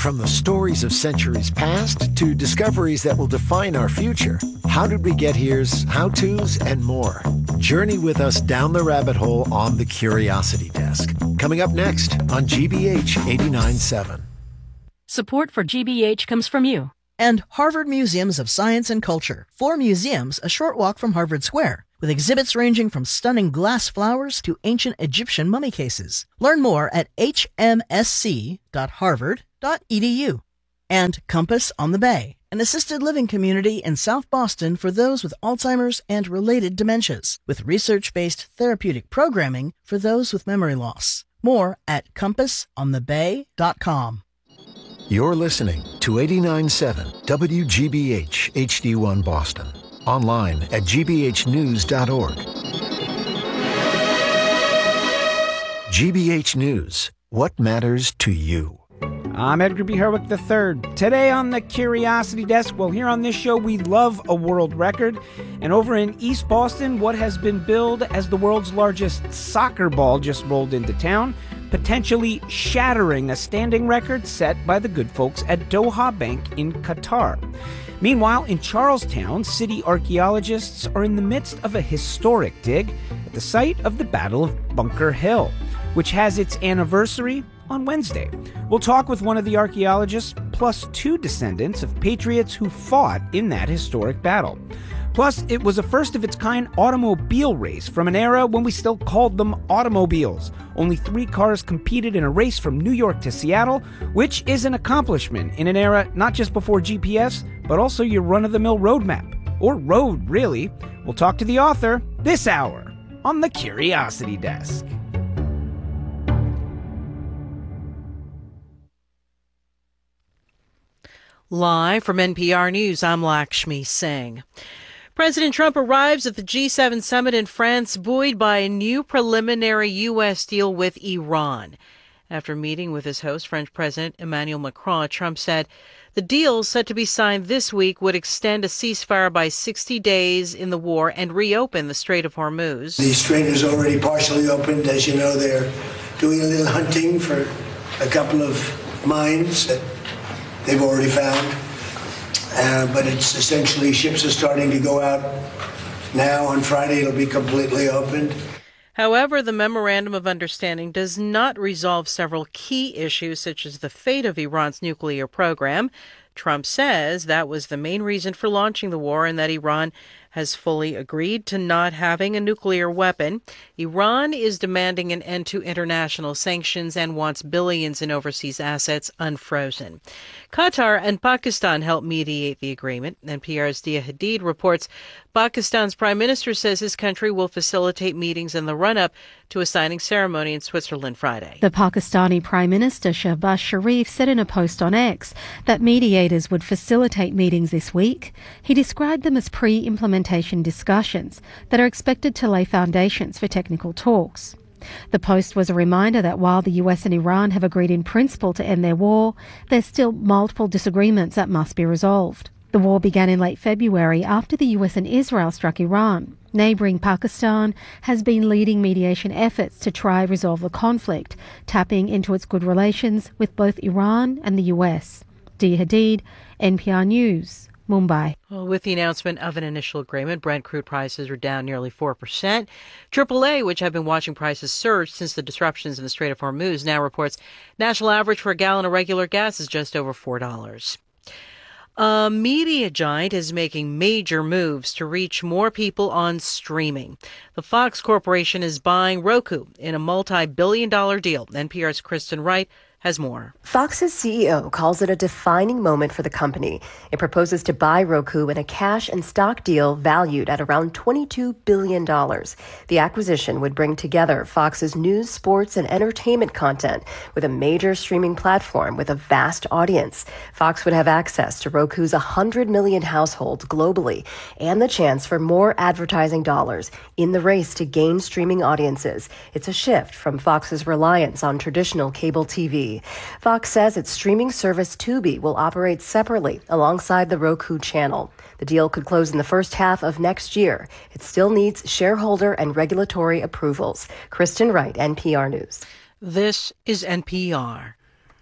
From the stories of centuries past to discoveries that will define our future, How Did We Get Here's, how-tos, and more. Journey with us down the rabbit hole on the Curiosity Desk. Coming up next on GBH 89.7. Support for GBH comes from you. And Harvard Museums of Science and Culture. 4 museums a short walk from Harvard Square, with exhibits ranging from stunning glass flowers to ancient Egyptian mummy cases. Learn more at hmsc.harvard.edu. And Compass on the Bay, an assisted living community in South Boston for those with Alzheimer's and related dementias, with research-based therapeutic programming for those with memory loss. More at compassonthebay.com. You're listening to 89.7 WGBH HD1 Boston. Online at gbhnews.org. GBH News. What matters to you? I'm Edgar B. Herwick III. Today on the Curiosity Desk, well, here on this show, we love a world record. And over in East Boston, what has been billed as the world's largest soccer ball just rolled into town, potentially shattering a standing record set by the good folks at Doha Bank in Qatar. Meanwhile, in Charlestown, city archaeologists are in the midst of a historic dig at the site of the Battle of Bunker Hill, which has its anniversary on Wednesday. We'll talk with one of the archaeologists, plus 2 descendants of patriots who fought in that historic battle. Plus, it was a first-of-its-kind automobile race from an era when we still called them automobiles. Only 3 cars competed in a race from New York to Seattle, which is an accomplishment in an era not just before GPS, but also your run-of-the-mill road map. Or road, really. We'll talk to the author this hour on the Curiosity Desk. Live from NPR News, I'm Lakshmi Singh. President Trump arrives at the G7 summit in France, buoyed by a new preliminary U.S. deal with Iran. After meeting with his host, French President Emmanuel Macron, Trump said the deal set to be signed this week would extend a ceasefire by 60 days in the war and reopen the Strait of Hormuz. The strait is already partially opened. As you know, they're doing a little hunting for a couple of mines that they've already found. But it's essentially ships are starting to go out now. On Friday, it'll be completely opened. However, the Memorandum of Understanding does not resolve several key issues, such as the fate of Iran's nuclear program. Trump says that was the main reason for launching the war and that Iran has fully agreed to not having a nuclear weapon. Iran is demanding an end to international sanctions and wants billions in overseas assets unfrozen. Qatar and Pakistan helped mediate the agreement. NPR's Dia Hadid reports Pakistan's prime minister says his country will facilitate meetings in the run-up to a signing ceremony in Switzerland Friday. The Pakistani Prime Minister Shehbaz Sharif said in a post on X that mediators would facilitate meetings this week. He described them as pre-implementation discussions that are expected to lay foundations for technical talks. The post was a reminder that while the US and Iran have agreed in principle to end their war, there's still multiple disagreements that must be resolved. The war began in late February after the US and Israel struck Iran. Neighbouring Pakistan has been leading mediation efforts to try resolve the conflict, tapping into its good relations with both Iran and the US. Dia Hadid, NPR News, Mumbai. Well, with the announcement of an initial agreement, Brent crude prices are down nearly 4%. AAA, which have been watching prices surge since the disruptions in the Strait of Hormuz, now reports national average for a gallon of regular gas is just over $4. A media giant is making major moves to reach more people on streaming. The Fox Corporation is buying Roku in a multi-billion-dollar deal. NPR's Kristen Wright has more. Fox's CEO calls it a defining moment for the company. It proposes to buy Roku in a cash and stock deal valued at around $22 billion. The acquisition would bring together Fox's news, sports, and entertainment content with a major streaming platform with a vast audience. Fox would have access to Roku's 100 million households globally and the chance for more advertising dollars in the race to gain streaming audiences. It's a shift from Fox's reliance on traditional cable TV. Fox says its streaming service Tubi will operate separately alongside the Roku channel. The deal could close in the first half of next year. It still needs shareholder and regulatory approvals. Kristen Wright, NPR News. This is NPR.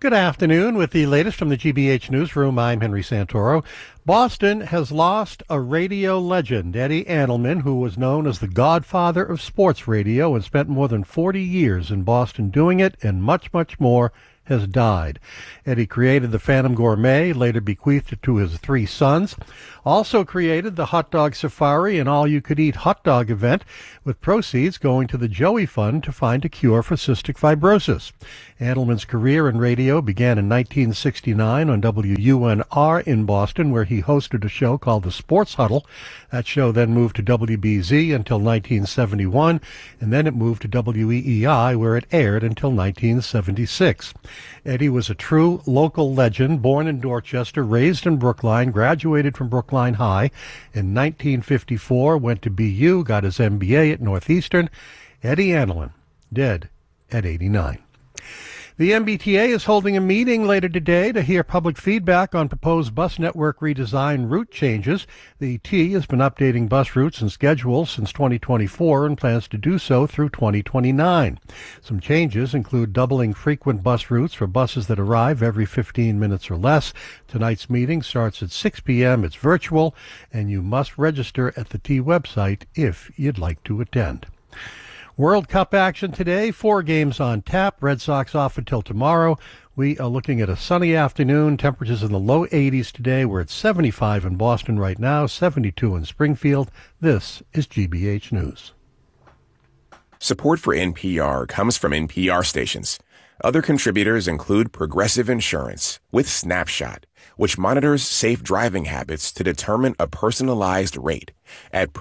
Good afternoon. With the latest from the GBH Newsroom, I'm Henry Santoro. Boston has lost a radio legend. Eddie Annelman, who was known as the godfather of sports radio and spent more than 40 years in Boston doing it and much, much more, has died. Eddie created the Phantom Gourmet, later bequeathed it to his 3 sons. Also created the Hot Dog Safari, an all-you-could-eat hot dog event, with proceeds going to the Joey Fund to find a cure for cystic fibrosis. Annelman's career in radio began in 1969 on WUNR in Boston, where he hosted a show called The Sports Huddle. That show then moved to WBZ until 1971, and then it moved to WEEI, where it aired until 1976. Eddie was a true local legend, born in Dorchester, raised in Brookline, graduated from Brookline High. In 1954, went to BU, got his MBA at Northeastern. Eddie Annelman, dead at 89. The MBTA is holding a meeting later today to hear public feedback on proposed bus network redesign route changes. The T has been updating bus routes and schedules since 2024 and plans to do so through 2029. Some changes include doubling frequent bus routes for buses that arrive every 15 minutes or less. Tonight's meeting starts at 6 p.m. It's virtual, and you must register at the T website if you'd like to attend. World Cup action today, 4 games on tap. Red Sox off until tomorrow. We are looking at a sunny afternoon. Temperatures in the low 80s today. We're at 75 in Boston right now, 72 in Springfield. This is GBH News. Support for NPR comes from NPR stations. Other contributors include Progressive Insurance with Snapshot, which monitors safe driving habits to determine a personalized rate at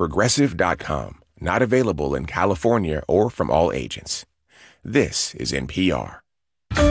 Progressive.com. Not available in California or from all agents. This is NPR.